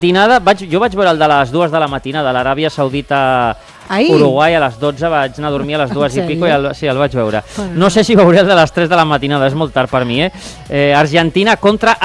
Jo vaig veure el de les 2 de la matinada, de l'Aràbia Saudita Uruguai a les 12, vaig anar a dormir a les 2 i pico i sí, el vaig veure. No sé si veuré el de les 3 de la matinada, és molt tard per mi, Argentina contra